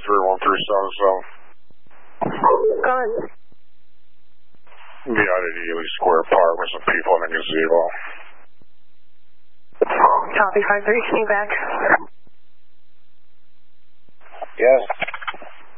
3137. Go ahead. Be out at Ely Square Park with some people in a gazebo. Copy 53, can you back? Yes.